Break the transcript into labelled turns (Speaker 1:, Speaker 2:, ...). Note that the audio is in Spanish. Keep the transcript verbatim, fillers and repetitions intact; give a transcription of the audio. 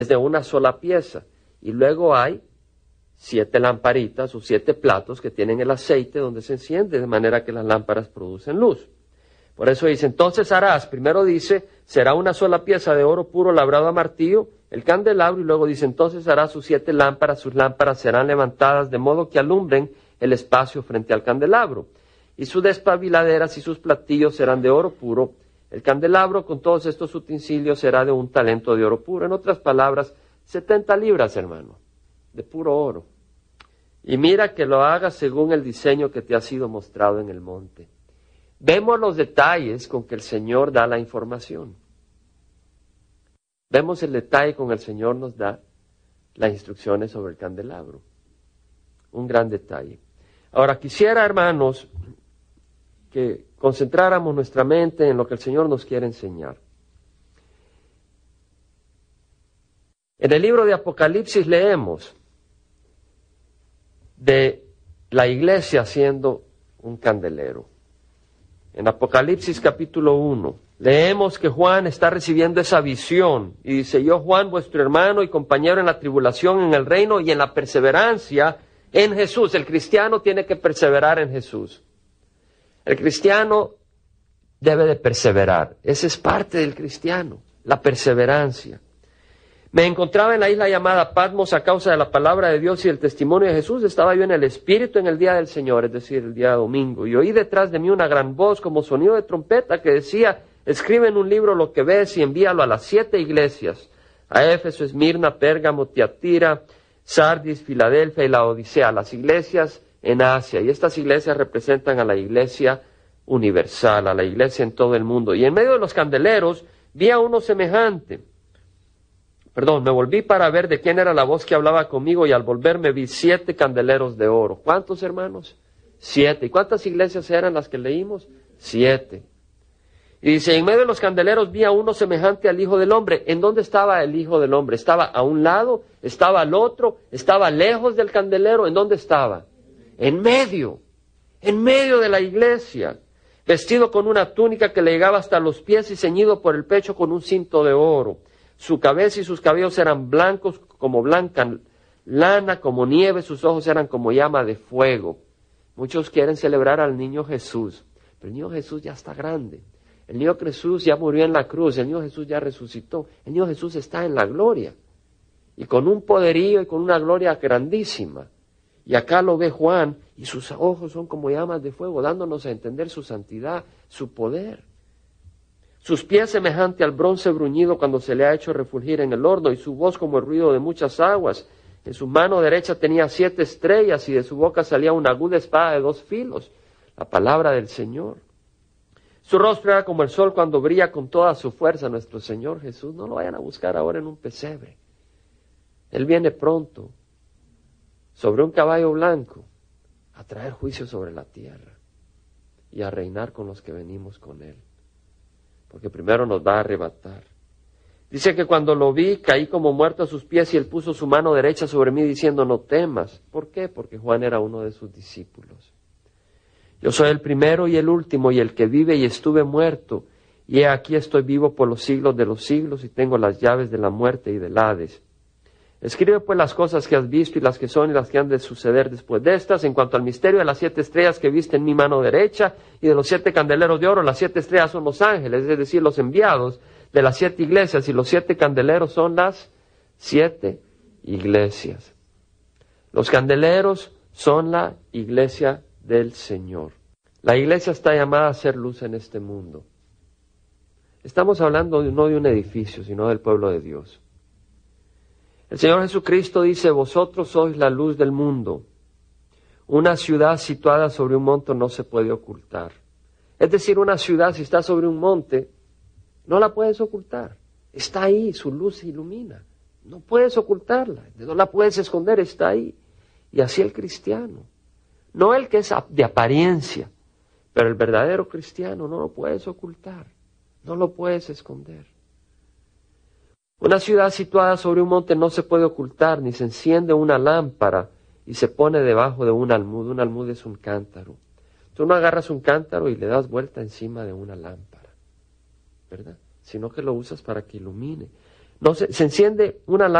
Speaker 1: es de una sola pieza. Y luego hay siete lamparitas o siete platos que tienen el aceite donde se enciende, de manera que las lámparas producen luz. Por eso dice, entonces harás, primero dice, será una sola pieza de oro puro labrado a martillo, el candelabro, y luego dice, entonces hará sus siete lámparas, sus lámparas serán levantadas de modo que alumbren el espacio frente al candelabro. Y sus despabiladeras y sus platillos serán de oro puro. El candelabro con todos estos utensilios será de un talento de oro puro. En otras palabras, setenta libras, hermano, de puro oro. Y mira que lo hagas según el diseño que te ha sido mostrado en el monte. Vemos los detalles con que el Señor da la información. Vemos el detalle con que el Señor nos da las instrucciones sobre el candelabro. Un gran detalle. Ahora, quisiera, hermanos, que concentráramos nuestra mente en lo que el Señor nos quiere enseñar. En el libro de Apocalipsis leemos de la iglesia siendo un candelero. En Apocalipsis capítulo uno, leemos que Juan está recibiendo esa visión y dice, yo Juan, vuestro hermano y compañero en la tribulación, en el reino y en la perseverancia en Jesús. El cristiano tiene que perseverar en Jesús. El cristiano debe de perseverar. Esa es parte del cristiano, la perseverancia. Me encontraba en la isla llamada Patmos a causa de la palabra de Dios y el testimonio de Jesús. Estaba yo en el Espíritu en el día del Señor, es decir, el día domingo. Y oí detrás de mí una gran voz como sonido de trompeta que decía, escribe en un libro lo que ves y envíalo a las siete iglesias. A Éfeso, Esmirna, Pérgamo, Tiatira, Sardis, Filadelfia y la Odisea. Las iglesias en Asia. Y estas iglesias representan a la iglesia universal, a la iglesia en todo el mundo. Y en medio de los candeleros vi a uno semejante. Perdón, me volví para ver de quién era la voz que hablaba conmigo y al volverme vi siete candeleros de oro. ¿Cuántos, hermanos? Siete. ¿Y cuántas iglesias eran las que leímos? Siete. Y dice, en medio de los candeleros vi a uno semejante al Hijo del Hombre. ¿En dónde estaba el Hijo del Hombre? ¿Estaba a un lado? ¿Estaba al otro? ¿Estaba lejos del candelero? ¿En dónde estaba? En medio. En medio de la iglesia. Vestido con una túnica que le llegaba hasta los pies y ceñido por el pecho con un cinto de oro. Su cabeza y sus cabellos eran blancos como blanca lana, como nieve, sus ojos eran como llama de fuego. Muchos quieren celebrar al niño Jesús, pero el niño Jesús ya está grande. El niño Jesús ya murió en la cruz, el niño Jesús ya resucitó, el niño Jesús está en la gloria. Y con un poderío y con una gloria grandísima. Y acá lo ve Juan, y sus ojos son como llamas de fuego, dándonos a entender su santidad, su poder. Sus pies semejante al bronce bruñido cuando se le ha hecho refulgir en el horno, y su voz como el ruido de muchas aguas. En su mano derecha tenía siete estrellas, y de su boca salía una aguda espada de dos filos, la palabra del Señor. Su rostro era como el sol cuando brilla con toda su fuerza. Nuestro Señor Jesús, no lo vayan a buscar ahora en un pesebre. Él viene pronto, sobre un caballo blanco, a traer juicio sobre la tierra y a reinar con los que venimos con Él. Porque primero nos va a arrebatar. Dice que cuando lo vi, caí como muerto a sus pies y Él puso su mano derecha sobre mí diciendo, no temas. ¿Por qué? Porque Juan era uno de sus discípulos. Yo soy el primero y el último y el que vive y estuve muerto. Y he aquí estoy vivo por los siglos de los siglos y tengo las llaves de la muerte y del Hades. Escribe pues las cosas que has visto y las que son y las que han de suceder después de estas. En cuanto al misterio de las siete estrellas que viste en mi mano derecha y de los siete candeleros de oro, las siete estrellas son los ángeles, es decir, los enviados de las siete iglesias, y los siete candeleros son las siete iglesias. Los candeleros son la iglesia del Señor. La iglesia está llamada a ser luz en este mundo. Estamos hablando de, no de un edificio, sino del pueblo de Dios. El Señor Jesucristo dice, vosotros sois la luz del mundo. Una ciudad situada sobre un monte no se puede ocultar. Es decir, una ciudad si está sobre un monte, no la puedes ocultar. Está ahí, su luz ilumina. No puedes ocultarla, no la puedes esconder, está ahí. Y así el cristiano. No el que es de apariencia, pero el verdadero cristiano no lo puedes ocultar, no lo puedes esconder. Una ciudad situada sobre un monte no se puede ocultar, ni se enciende una lámpara y se pone debajo de un almud. Un almud es un cántaro. Tú no agarras un cántaro y le das vuelta encima de una lámpara, ¿verdad? Sino que lo usas para que ilumine. No se, se enciende una